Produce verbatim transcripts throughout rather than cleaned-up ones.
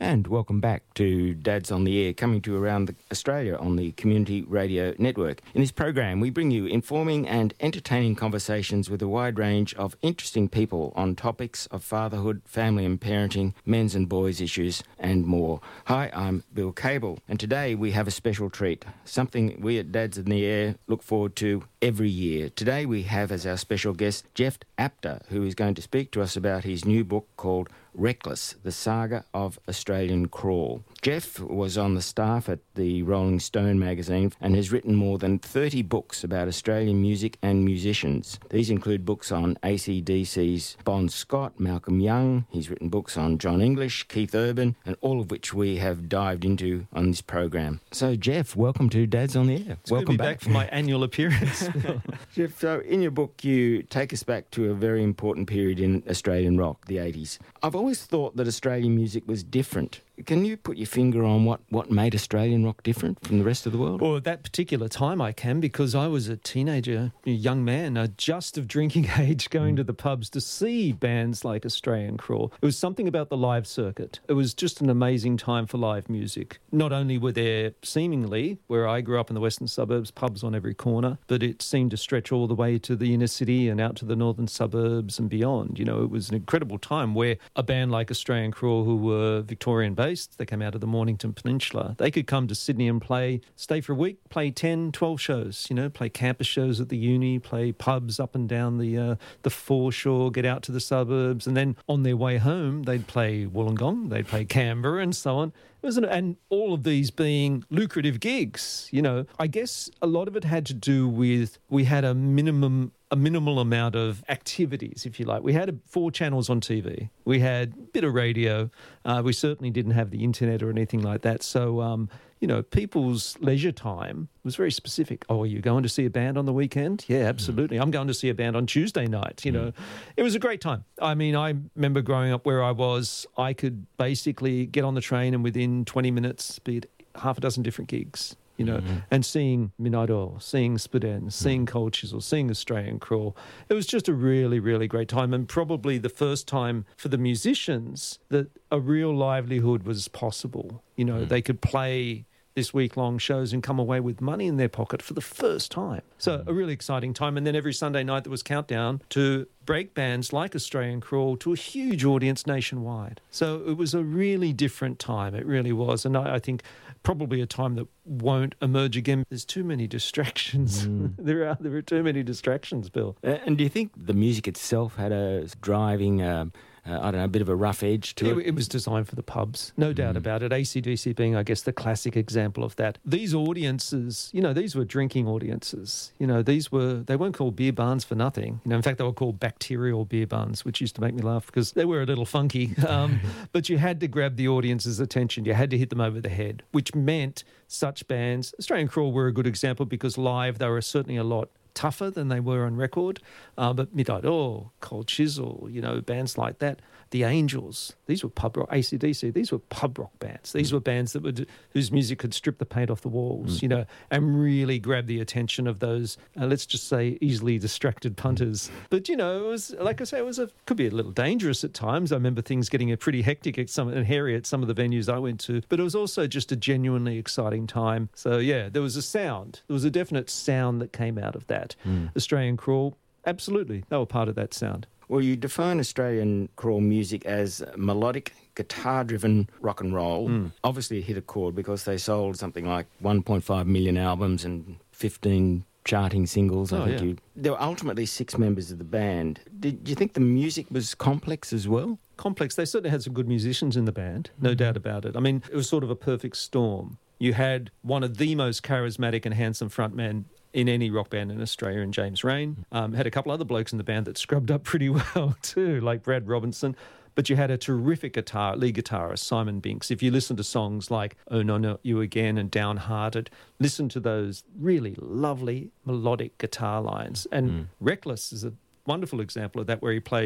And welcome back to Dads on the Air, coming to you around the Australia on the Community Radio Network. In this program, we bring you informing and entertaining conversations with a wide range of interesting people on topics of fatherhood, family and parenting, men's and boys' issues, and more. Hi, I'm Bill Cable, and today we have a special treat, something we at Dads on the Air look forward to every year. Today we have as our special guest Jeff Apter, who is going to speak to us about his new book called Reckless, the Saga of Australian Crawl. Jeff was on the staff at the Rolling Stone magazine and has written more than thirty books about Australian music and musicians. These include books on A C D C's Bon Scott, Malcolm Young. He's written books on John English, Keith Urban, and all of which we have dived into on this program. So, Jeff, welcome to Dads on the Air. It's welcome good to be back. back for my annual appearance. Jeff, so in your book, you take us back to a very important period in Australian rock, the eighties. I've always thought that Australian music was different. Can you put your finger on what, what made Australian rock different from the rest of the world? Well, at that particular time I can, because I was a teenager, a young man, uh, just of drinking age, going mm. to the pubs to see bands like Australian Crawl. It was something about the live circuit. It was just an amazing time for live music. Not only were there, seemingly, where I grew up in the western suburbs, pubs on every corner, but it seemed to stretch all the way to the inner city and out to the northern suburbs and beyond. You know, it was an incredible time where a band like Australian Crawl, who were Victorian-based, they came out of the Mornington Peninsula. They could come to Sydney and play, stay for a week, play ten, twelve shows, you know, play campus shows at the uni, play pubs up and down the uh, the foreshore, get out to the suburbs, and then on their way home, they'd play Wollongong, they'd play Canberra and so on. It was an, and all of these being lucrative gigs, you know. I guess a lot of it had to do with we had a minimum a minimal amount of activities, if you like. We had four channels on T V. We had a bit of radio. Uh, we certainly didn't have the internet or anything like that. So, um, you know, people's leisure time was very specific. Oh, are you going to see a band on the weekend? Yeah, absolutely. Mm. I'm going to see a band on Tuesday night. You mm. know, it was a great time. I mean, I remember growing up where I was, I could basically get on the train and within twenty minutes be at half a dozen different gigs. You know, mm-hmm. and seeing Midnight Oil, seeing Split Enz, seeing mm-hmm. Cold Chisel, seeing Australian Crawl. It was just a really, really great time, and probably the first time for the musicians that a real livelihood was possible. You know, mm-hmm. they could play this week-long shows and come away with money in their pocket for the first time. So mm. a really exciting time. And then every Sunday night there was Countdown to break bands like Australian Crawl to a huge audience nationwide. So it was a really different time. It really was. And I, I think probably a time that won't emerge again. There's too many distractions. Mm. there are there are too many distractions, Bill. Uh, and do you think the music itself had a driving... Um, Uh, I don't know, a bit of a rough edge to it. It, it was designed for the pubs, no doubt mm. about it. A C D C being, I guess, the classic example of that. These audiences, you know, these were drinking audiences. You know, these were, they weren't called beer barns for nothing. You know, in fact, they were called bacterial beer barns, which used to make me laugh because they were a little funky. Um, but you had to grab the audience's attention. You had to hit them over the head, which meant such bands, Australian Crawl were a good example because live they were certainly a lot tougher than they were on record, uh, but Midnight Oil, Cold Chisel, you know, bands like that. The Angels, these were pub rock, A C D C, these were pub rock bands. These mm. were bands that would, whose music could strip the paint off the walls, mm. you know, and really grab the attention of those, uh, let's just say, easily distracted punters. But, you know, it was, like I say, it was a, could be a little dangerous at times. I remember things getting a pretty hectic at some, and hairy at some of the venues I went to, but it was also just a genuinely exciting time. So, yeah, there was a sound. There was a definite sound that came out of that. Mm. Australian Crawl, absolutely, they were part of that sound. Well, you define Australian Crawl music as melodic, guitar-driven rock and roll. Mm. Obviously a hit a chord because they sold something like one point five million albums and fifteen charting singles. I oh, think yeah. you. There were ultimately six members of the band. Did you think the music was complex as well? Complex. They certainly had some good musicians in the band, no mm. doubt about it. I mean, it was sort of a perfect storm. You had one of the most charismatic and handsome frontmen in any rock band in Australia, in James Rain. Um, had a couple other blokes in the band that scrubbed up pretty well too, like Brad Robinson. But you had a terrific guitar, lead guitarist, Simon Binks. If you listen to songs like Oh No Not You Again and Downhearted, listen to those really lovely melodic guitar lines. And mm. Reckless is a wonderful example of that, where he plays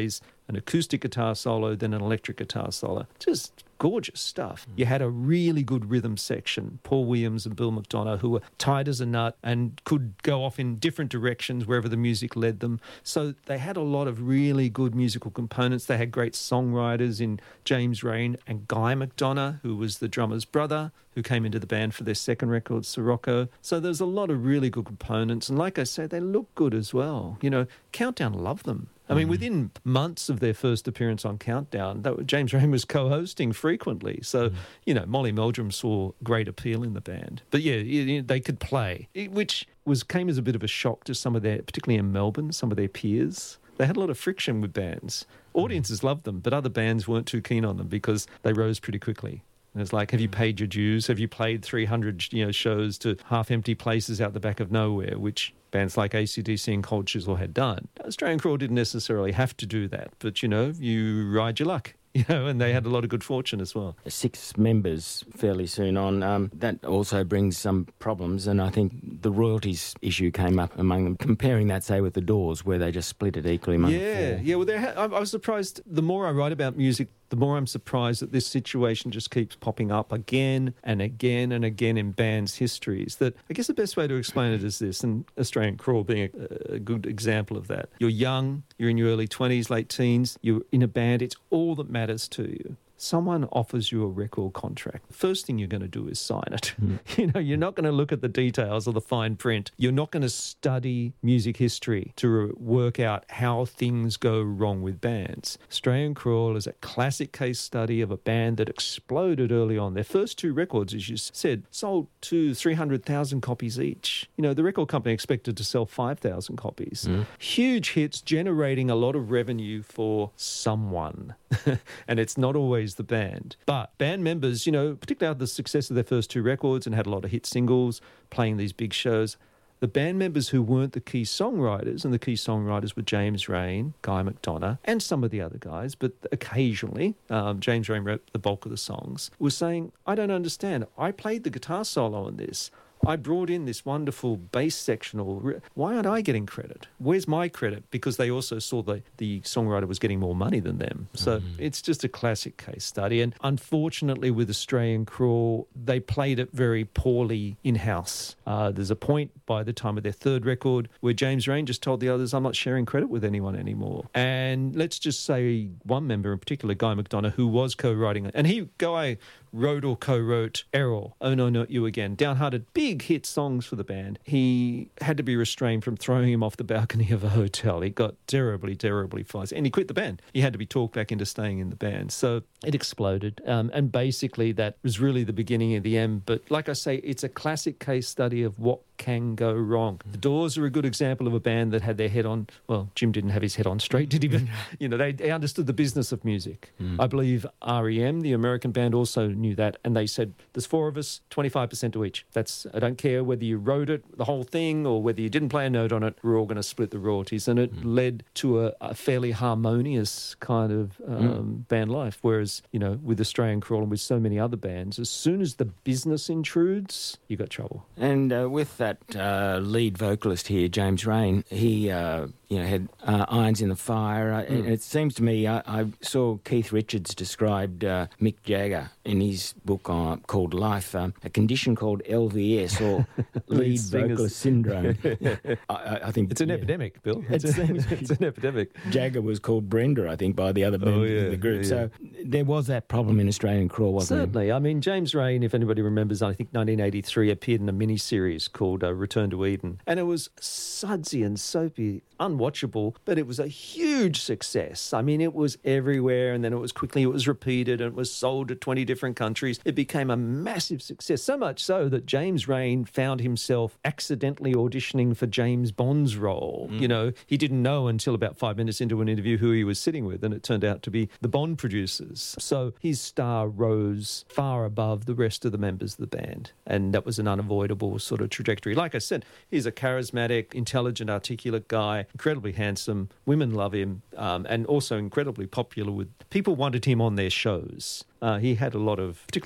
an acoustic guitar solo, then an electric guitar solo. Just gorgeous stuff. You had a really good rhythm section, Paul Williams and Bill McDonough, who were tight as a nut and could go off in different directions wherever the music led them. So they had a lot of really good musical components. They had great songwriters in James Rain and Guy McDonough, who was the drummer's brother, who came into the band for their second record, Sirocco. So there's a lot of really good components. And like I said, they look good as well. You know, Countdown loved them. I mean, within months of their first appearance on Countdown, that, James Rain was co-hosting frequently. So, mm. you know, Molly Meldrum saw great appeal in the band. But yeah, you know, they could play, which was came as a bit of a shock to some of their, particularly in Melbourne, some of their peers. They had a lot of friction with bands. Audiences loved them, but other bands weren't too keen on them because they rose pretty quickly. And it's like, have you paid your dues? Have you played three hundred you know, shows to half-empty places out the back of nowhere, which bands like A C D C and Cold Chisel had done? Australian Crawl didn't necessarily have to do that, but, you know, you ride your luck. You know, and they had a lot of good fortune as well. Six members fairly soon on. Um, that also brings some problems, and I think the royalties issue came up among them. Comparing that, say, with the Doors, where they just split it equally among yeah, four. Yeah, well, there ha- I was surprised. The more I write about music, the more I'm surprised that this situation just keeps popping up again and again and again in bands' histories. That I guess the best way to explain it is this, and Australian Crawl being a, a good example of that. You're young, you're in your early twenties, late teens, you're in a band, it's all that matters to you. Someone offers you a record contract. The first thing you're going to do is sign it. Mm. You know, you're not going to look at the details or the fine print. You're not going to study music history to work out how things go wrong with bands. Australian Crawl is a classic case study of a band that exploded early on. Their first two records, as you said, sold two, three hundred thousand copies each. You know, the record company expected to sell five thousand copies. Mm. Huge hits, generating a lot of revenue for someone. And it's not always the band. But band members, you know, particularly after the success of their first two records and had a lot of hit singles, playing these big shows, the band members who weren't the key songwriters, and the key songwriters were James Rain, Guy McDonough, and some of the other guys, but occasionally, um, James Rain wrote the bulk of the songs, was saying, I don't understand. I played the guitar solo on this. I brought in this wonderful bass sectional. Why aren't I getting credit? Where's my credit? Because they also saw the, the songwriter was getting more money than them. So mm-hmm. it's just a classic case study. And unfortunately, with Australian Crawl, they played it very poorly in-house. Uh, there's a point by the time of their third record where James Rain just told the others, I'm not sharing credit with anyone anymore. And let's just say one member in particular, Guy McDonough, who was co-writing it. And he, Guy... wrote or co-wrote Errol, Oh No Not You Again, downhearted, big hit songs for the band. He had to be restrained from throwing him off the balcony of a hotel. He got terribly, terribly fired, and he quit the band. He had to be talked back into staying in the band. So it exploded, um, and basically that was really the beginning of the end. But like I say, it's a classic case study of what can go wrong. The Doors are a good example of a band that had their head on, well, Jim didn't have his head on straight, did he? But, you know, they, they understood the business of music. Mm. I believe R E M, the American band, also knew that, and they said, there's four of us, twenty-five percent to each. That's, I don't care whether you wrote it, the whole thing, or whether you didn't play a note on it, we're all going to split the royalties. And it mm. led to a, a fairly harmonious kind of um, mm. band life. Whereas, you know, with Australian Crawl and with so many other bands, as soon as the business intrudes, you got trouble. And uh, with that uh, lead vocalist here, James Rain, he uh, you know had uh, irons in the fire. Uh, mm. It seems to me, I, I saw Keith Richards described uh, Mick Jagger in his book uh, called Life, um, a condition called L V S, or lead vocalist syndrome. I, I think it's an yeah. epidemic, Bill. It's, it's, a, it's an epidemic. Jagger was called Brenda, I think, by the other members oh, yeah, of the group. Yeah. So there was that problem in Australian Crawl, wasn't Certainly. there? I mean, James Rain, if anybody remembers, I think nineteen eighty-three appeared in a mini-series called uh, Return to Eden. And it was sudsy and soapy, unwatchable, but it was a huge success. I mean, it was everywhere, and then it was quickly, it was repeated, and it was sold to twenty different countries. It became a massive success, so much so that James Rain found himself accidentally auditioning for James Bond's role. Mm. You know, he didn't know until about five minutes into an interview who he was sitting with, and it turned out to be the Bond producers. So his star rose far above the rest of the members of the band, and that was an unavoidable sort of trajectory. Like I said, he's a charismatic, intelligent, articulate guy, incredibly handsome. Women love him, um, and also incredibly popular with people wanted him on their shows. Uh, he had a lot of, particularly with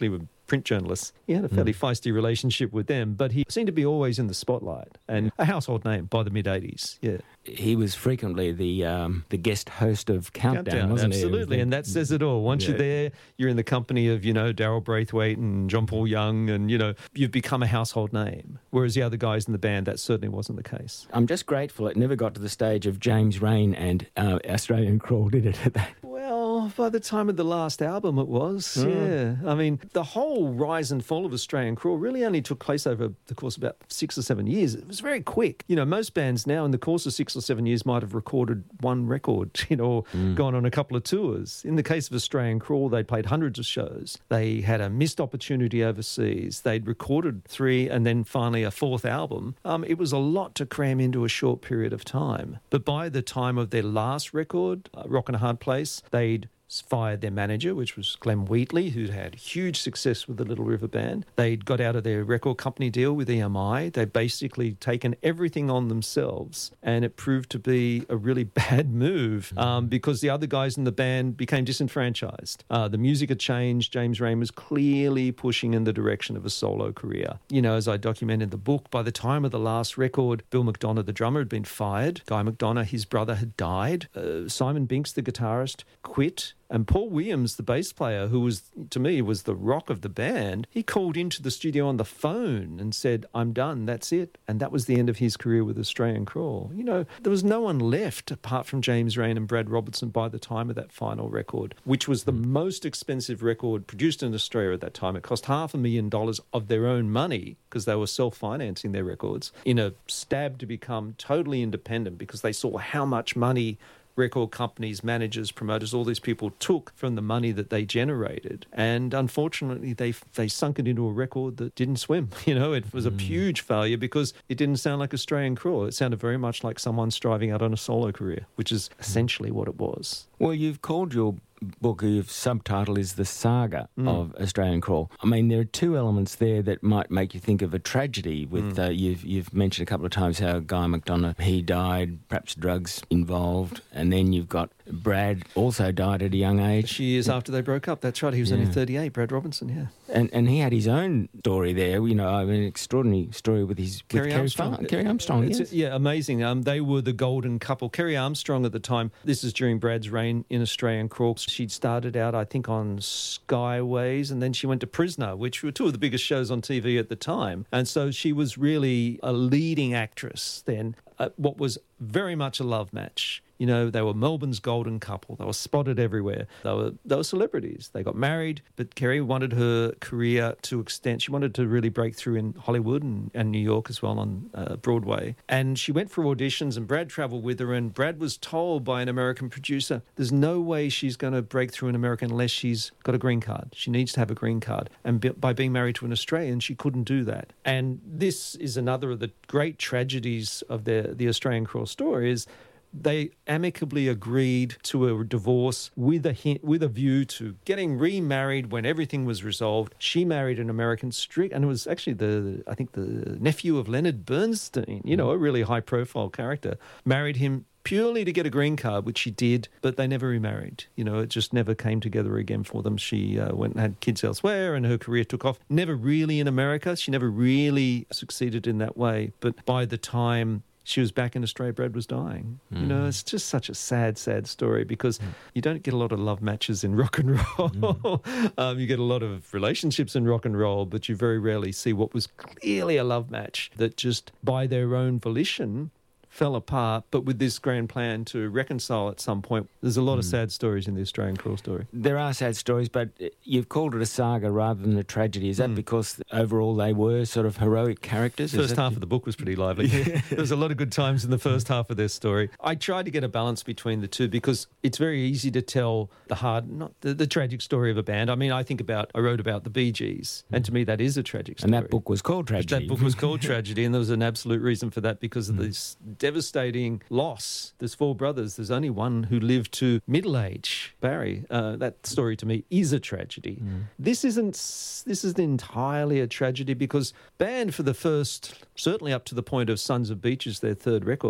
print journalists. He had a fairly mm. feisty relationship with them, but he seemed to be always in the spotlight and a household name by the mid-eighties. Yeah. He was frequently the um, the guest host of Countdown, Countdown wasn't absolutely, he? Absolutely, and that says it all. Once yeah. you're there, you're in the company of, you know, Daryl Braithwaite and John Paul Young, and, you know, you've become a household name. Whereas the other guys in the band, that certainly wasn't the case. I'm just grateful it never got to the stage of James Rain and uh, Australian Crawl, did it? Well, by the time of the last album it was, mm. yeah. I mean, the whole rise and fall of Australian Crawl really only took place over the course of about six or seven years. It was very quick. You know, most bands now in the course of six or seven years might have recorded one record, you know, or mm. gone on a couple of tours. In the case of Australian Crawl, they played hundreds of shows. They had a missed opportunity overseas. They'd recorded three and then finally a fourth album. Um, it was a lot to cram into a short period of time. But by the time of their last record, uh, Rockin' a Hard Place, they'd fired their manager, which was Glenn Wheatley, who'd had huge success with the Little River Band. They'd got out of their record company deal with E M I. They'd basically taken everything on themselves, and it proved to be a really bad move um, because the other guys in the band became disenfranchised. Uh, the music had changed. James Rain was clearly pushing in the direction of a solo career. You know, as I document in the book, by the time of the last record, Bill McDonough, the drummer, had been fired. Guy McDonough, his brother, had died. Uh, Simon Binks, the guitarist, quit. And Paul Williams, the bass player, who was, to me, was the rock of the band, he called into the studio on the phone and said, I'm done, that's it. And that was the end of his career with Australian Crawl. You know, there was no one left apart from James Rain and Brad Robertson by the time of that final record, which was the most expensive record produced in Australia at that time. It cost half a million dollars of their own money because they were self-financing their records in a stab to become totally independent because they saw how much money record companies, managers, promoters, all these people took from the money that they generated. And unfortunately, they they sunk it into a record that didn't swim. You know, it was a mm. huge failure because it didn't sound like Australian Crawl. It sounded very much like someone striving out on a solo career, which is essentially what it was. Well, you've called your book, your subtitle is The Saga mm. of Australian Crawl. I mean, there are two elements there that might make you think of a tragedy with, mm. uh, you've you've mentioned a couple of times how Guy McDonough, he died, perhaps drugs involved, and then you've got Brad also died at a young age. A few years after they broke up, that's right, he was yeah. only thirty-eight, Brad Robinson, yeah. And and he had his own story there, you know, I mean, an extraordinary story with his... Kerry with Armstrong. Kerry, Kerry Armstrong, it's, yes. Yeah, amazing. Um, they were the golden couple. Kerry Armstrong at the time, this is during Brad's reign in Australian Crawl. She'd started out, I think, on Skyways, and then she went to Prisoner, which were two of the biggest shows on T V at the time. And so she was really a leading actress then. Uh, what was very much a love match. You know, they were Melbourne's golden couple. They were spotted everywhere. They were they were celebrities. They got married, but Kerry wanted her career to extend. She wanted to really break through in Hollywood and, and New York as well on uh, Broadway. And she went for auditions, and Brad travelled with her, and Brad was told by an American producer, there's no way she's going to break through in America unless she's got a green card. She needs to have a green card. And be, by being married to an Australian, she couldn't do that. And this is another of the great tragedies of the, the Australian Crawl story is they amicably agreed to a divorce with a hint, with a view to getting remarried when everything was resolved. She married an American strict, and it was actually the I think the nephew of Leonard Bernstein, you know, a really high-profile character, married him purely to get a green card, which she did, but they never remarried. You know, it just never came together again for them. She uh, went and had kids elsewhere, and her career took off. Never really in America. She never really succeeded in that way. But by the time she was back in Australia, Brad was dying. Mm. You know, it's just such a sad, sad story because mm. you don't get a lot of love matches in rock and roll. Mm. um, you get a lot of relationships in rock and roll, but you very rarely see what was clearly a love match that just by their own volition fell apart, but with this grand plan to reconcile at some point. There's a lot mm. of sad stories in the Australian Crawl story. There are sad stories, but you've called it a saga rather than a tragedy. Is that mm. because overall they were sort of heroic characters? First half of the book was pretty lively. Yeah. There was a lot of good times in the first half of their story. I tried to get a balance between the two because it's very easy to tell the hard, not the, the tragic story of a band. I mean, I think about, I wrote about the Bee Gees, mm. and to me that is a tragic story. And that book was called Tragedy. That book was called Tragedy, and there was an absolute reason for that because of mm. this devastating loss. There's four brothers. There's only one who lived to middle age. Barry. Uh, that story to me is a tragedy. Mm. This isn't. This isn't entirely a tragedy because band for the first, certainly up to the point of Sons of Beaches, their third record,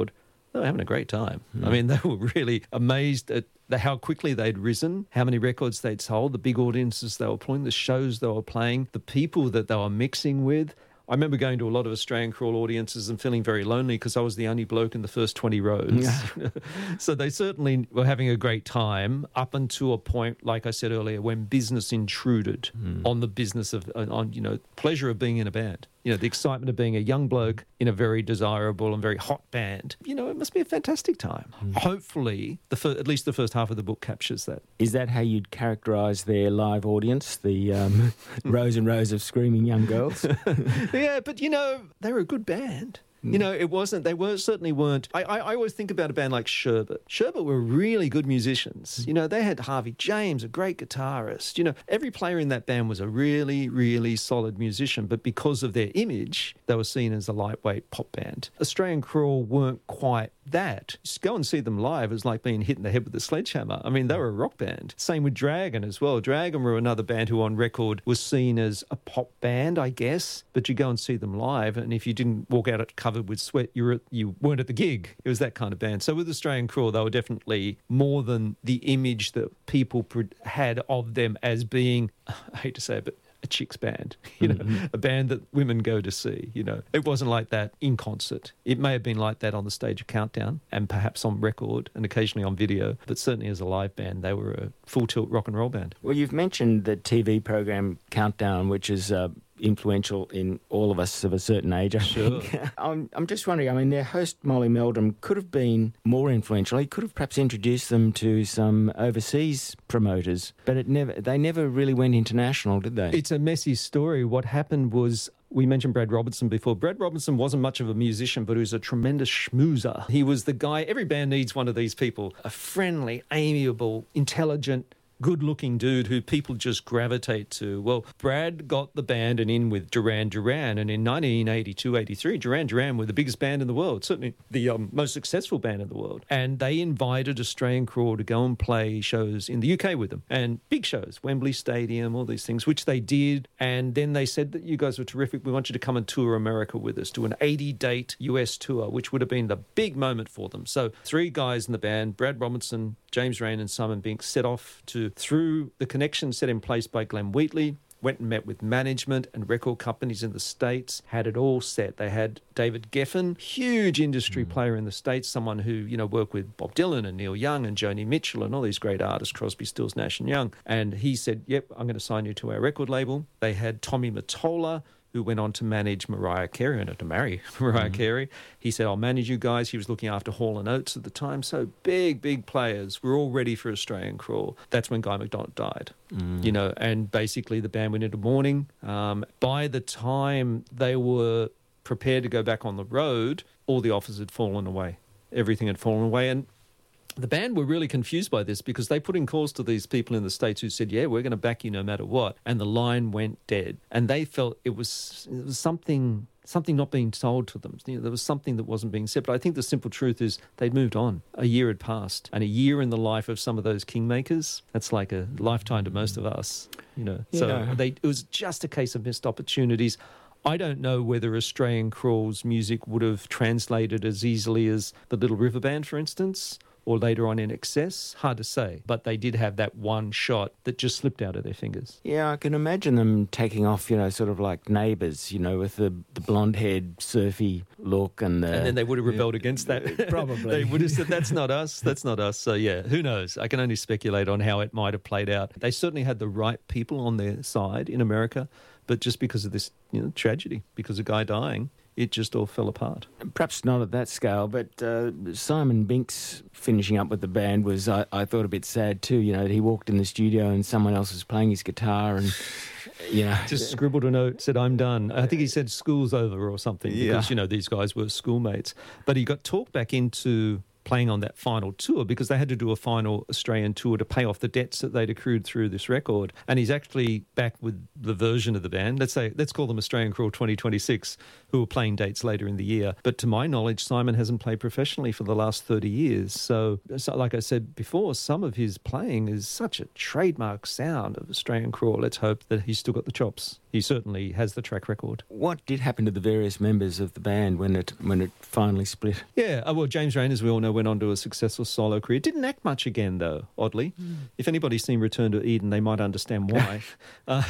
they were having a great time. Mm. I mean, they were really amazed at the, how quickly they'd risen, how many records they'd sold, the big audiences they were playing, the shows they were playing, the people that they were mixing with. I remember going to a lot of Australian Crawl audiences and feeling very lonely because I was the only bloke in the first twenty rows. Yeah. So they certainly were having a great time up until a point, like I said earlier, when business intruded mm. on the business of, on, you know, pleasure of being in a band. You know, the excitement of being a young bloke in a very desirable and very hot band. You know, it must be a fantastic time. Mm. Hopefully, the fir- at least the first half of the book captures that. Is that how you'd characterise their live audience, the um, rows and rows of screaming young girls? Yeah, but, you know, they were a good band. You know, it wasn't, they were certainly weren't. I, I, I always think about a band like Sherbet. Sherbet were really good musicians. You know, they had Harvey James, a great guitarist. You know, every player in that band was a really, really solid musician, but because of their image, they were seen as a lightweight pop band. Australian Crawl weren't quite that. Just go and see them live. It was like being hit in the head with a sledgehammer. I mean, they were a rock band. Same with Dragon as well. Dragon were another band who on record was seen as a pop band, I guess, but you go and see them live, and if you didn't walk out at covered with sweat, you were at, you weren't at the gig. It was that kind of band. So with Australian Crawl, they were definitely more than the image that people had of them as being, I hate to say it, but a chicks band, you know, mm-hmm. a band that women go to see, you know. It wasn't like that in concert. It may have been like that on the stage of Countdown and perhaps on record and occasionally on video, but certainly as a live band, they were a full tilt rock and roll band. Well, you've mentioned the T V program Countdown, which is uh, influential in all of us of a certain age, I sure. think. I'm, I'm just wondering, I mean, their host, Molly Meldrum, could have been more influential. He could have perhaps introduced them to some overseas promoters, but it never. they never really went international, did they? It's a messy story. What happened was, we mentioned Brad Robinson before. Brad Robinson wasn't much of a musician, but he was a tremendous schmoozer. He was the guy, every band needs one of these people, a friendly, amiable, intelligent, good-looking dude who people just gravitate to. Well, Brad got the band and in with Duran Duran, and in nineteen eighty-two eighty-three, Duran Duran were the biggest band in the world, certainly the um, most successful band in the world. And they invited Australian Crawl to go and play shows in the U K with them, and big shows, Wembley Stadium, all these things, which they did. And then they said that you guys were terrific. We want you to come and tour America with us, do an eighty-date U S tour, which would have been the big moment for them. So three guys in the band, Brad Robinson, James Rain and Simon Binks, set off to, through the connection set in place by Glenn Wheatley, went and met with management and record companies in the States, had it all set. They had David Geffen, huge industry mm. player in the States, someone who, you know, worked with Bob Dylan and Neil Young and Joni Mitchell and all these great artists, Crosby, Stills, Nash and Young. And he said, yep, I'm going to sign you to our record label. They had Tommy Mottola, who went on to manage Mariah Carey and to marry Mariah mm. Carey. He said, I'll manage you guys. He was looking after Hall and Oates at the time. So big, big players. We're all ready for Australian Crawl. That's when Guy McDonald died, mm. you know, and basically the band went into mourning. Um, by the time they were prepared to go back on the road, all the offers had fallen away. Everything had fallen away. And the band were really confused by this because they put in calls to these people in the States who said, yeah, we're going to back you no matter what. And the line went dead. And they felt it was, it was something something not being told to them. You know, there was something that wasn't being said. But I think the simple truth is they'd moved on. A year had passed. And a year in the life of some of those kingmakers, that's like a lifetime to most of us. You know, yeah. So they, it was just a case of missed opportunities. I don't know whether Australian Crawl's music would have translated as easily as the Little River Band, for instance, or later on in Excess. Hard to say. But they did have that one shot that just slipped out of their fingers. Yeah, I can imagine them taking off, you know, sort of like Neighbours, you know, with the, the blonde-haired, surfy look. And, the, and then they would have rebelled yeah, against that. Probably. They would have said, that's not us, that's not us. So, yeah, who knows? I can only speculate on how it might have played out. They certainly had the right people on their side in America, but just because of this, you know, tragedy, because of a guy dying, it just all fell apart. Perhaps not at that scale, but uh, Simon Binks finishing up with the band was, I, I thought, a bit sad too. You know, he walked in the studio and someone else was playing his guitar and, you know... Just scribbled a note, said, I'm done. I think he said school's over or something because, yeah. you know, these guys were schoolmates. But he got talked back into playing on that final tour because they had to do a final Australian tour to pay off the debts that they'd accrued through this record. And he's actually back with the version of the band. Let's say, let's call them Australian Crawl twenty twenty-six, who are playing dates later in the year. But to my knowledge, Simon hasn't played professionally for the last thirty years. So, so like I said before, some of his playing is such a trademark sound of Australian Crawl. Let's hope that he's still got the chops. He certainly has the track record. What did happen to the various members of the band when it when it finally split? Yeah, uh, well, James Raine, as we all know, went on to a successful solo career. Didn't act much again, though, oddly. Mm. If anybody's seen Return to Eden, they might understand why. uh,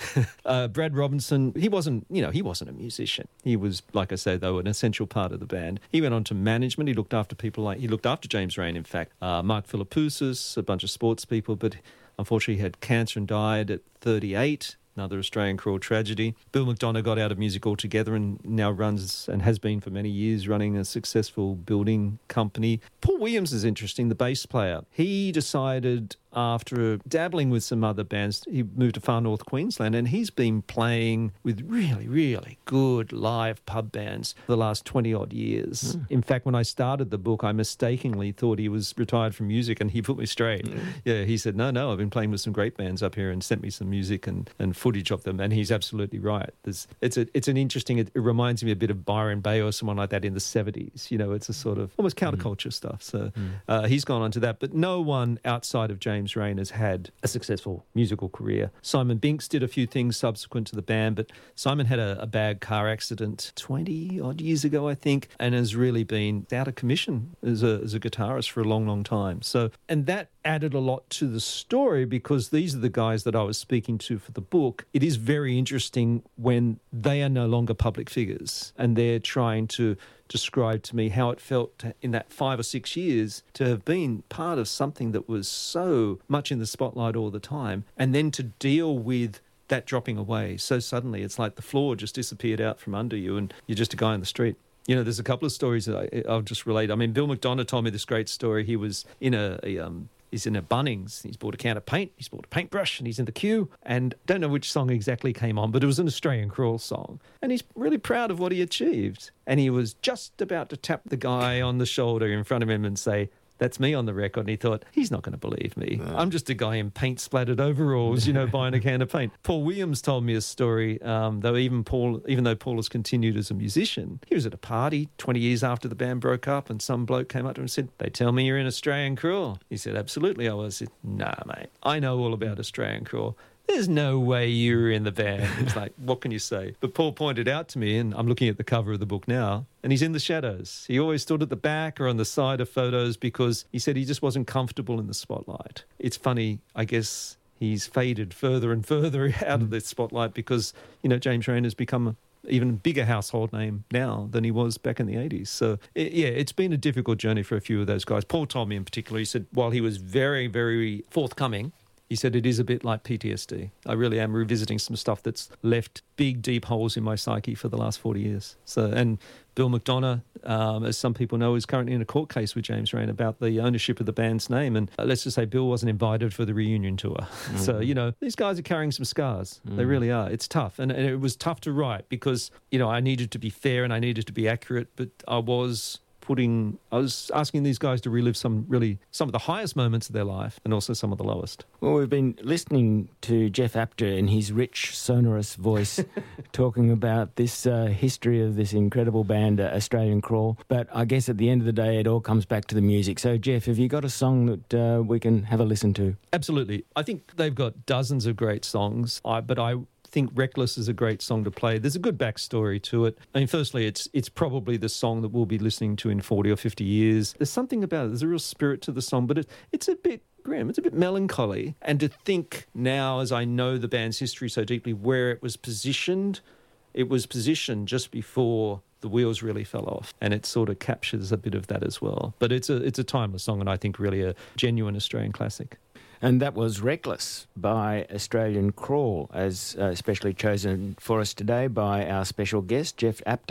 uh, Brad Robinson, he wasn't, you know, he wasn't a musician. He was, like I say, though, an essential part of the band. He went on to management. He looked after people like, he looked after James Raine, in fact, uh, Mark Philippoussis, a bunch of sports people, but unfortunately he had cancer and died at thirty-eight. Another Australian Crawl tragedy. Bill McDonough got out of music altogether and now runs and has been for many years running a successful building company. Paul Williams is interesting, the bass player. He decided after dabbling with some other bands, he moved to far north Queensland and he's been playing with really, really good live pub bands for the last twenty-odd years. Mm. In fact, when I started the book, I mistakenly thought he was retired from music and he put me straight. Mm. Yeah, he said, no, no, I've been playing with some great bands up here and sent me some music and, and footage of them, and he's absolutely right. There's, it's a, it's an interesting, it, it reminds me a bit of Byron Bay or someone like that in the seventies. You know, it's a sort of almost counterculture mm. stuff. So mm. uh, he's gone on to that, but no one outside of James Raine has had a successful musical career. Simon Binks did a few things subsequent to the band, but Simon had a, a bad car accident twenty odd years ago, I think, and has really been out of commission as a, as a guitarist for a long, long time. So, and that added a lot to the story because these are the guys that I was speaking to for the book. It is very interesting when they are no longer public figures and they're trying to describe to me how it felt to, in that five or six years to have been part of something that was so much in the spotlight all the time, and then to deal with that dropping away so suddenly. It's like the floor just disappeared out from under you and you're just a guy on the street. You know, there's a couple of stories that I, I'll just relate. I mean, Bill McDonough told me this great story. He was in a, a um, he's in a Bunnings. He's bought a can of paint. He's bought a paintbrush, and he's in the queue. And don't know which song exactly came on, but it was an Australian Crawl song. And he's really proud of what he achieved. And he was just about to tap the guy on the shoulder in front of him and say, "That's me on the record." And he thought, he's not going to believe me. No. I'm just a guy in paint-splattered overalls, you know, buying a can of paint. Paul Williams told me a story, um, though even Paul, even though Paul has continued as a musician, he was at a party twenty years after the band broke up and some bloke came up to him and said, "They tell me you're in Australian Crawl." He said, "Absolutely I was." I said, "Nah, mate, I know all about Australian Crawl. There's no way you were in the band." It's like, what can you say? But Paul pointed out to me, and I'm looking at the cover of the book now, and he's in the shadows. He always stood at the back or on the side of photos because he said he just wasn't comfortable in the spotlight. It's funny, I guess he's faded further and further out of the spotlight because, you know, James Raine has become a even bigger household name now than he was back in the eighties. So, it, yeah, it's been a difficult journey for a few of those guys. Paul told me in particular, he said, while he was very, very forthcoming, he said, it is a bit like P T S D. I really am revisiting some stuff that's left big, deep holes in my psyche for the last forty years. So, and Bill McDonough, um, as some people know, is currently in a court case with James Raine about the ownership of the band's name. And uh, let's just say Bill wasn't invited for the reunion tour. Mm. So, you know, these guys are carrying some scars. Mm. They really are. It's tough. And, and it was tough to write because, you know, I needed to be fair and I needed to be accurate, but I was... Putting, I was asking these guys to relive some really, some of the highest moments of their life and also some of the lowest. Well, we've been listening to Jeff Apter in his rich, sonorous voice talking about this uh, history of this incredible band, uh, Australian Crawl. But I guess at the end of the day, it all comes back to the music. So, Jeff, have you got a song that uh, we can have a listen to? Absolutely. I think they've got dozens of great songs, I, but I... think Reckless is a great song to play. There's a good backstory to it. I mean, firstly, it's it's probably the song that we'll be listening to in forty or fifty years. There's something about it. There's a real spirit to the song, but it, it's a bit grim. It's a bit melancholy. And to think now, as I know the band's history so deeply, where it was positioned, it was positioned just before the wheels really fell off, and it sort of captures a bit of that as well. But it's a it's a timeless song, and I think really a genuine Australian classic. And that was Reckless by Australian Crawl, as uh, specially chosen for us today by our special guest, Jeff Apter,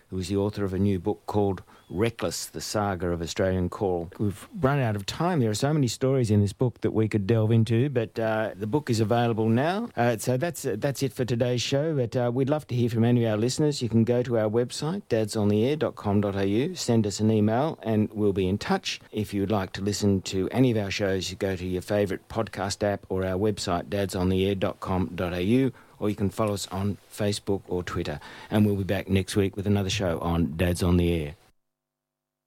who is the author of a new book called Reckless, the Saga of Australian Coral. We've run out of time. There are so many stories in this book that we could delve into, but uh, the book is available now. Uh, so that's uh, that's it for today's show, but uh, we'd love to hear from any of our listeners. You can go to our website, dads on the air dot com dot a u, send us an email, and we'll be in touch. If you would like to listen to any of our shows, you go to your favourite podcast app or our website, dads on the air dot com dot a u, or you can follow us on Facebook or Twitter. And we'll be back next week with another show on Dads on the Air.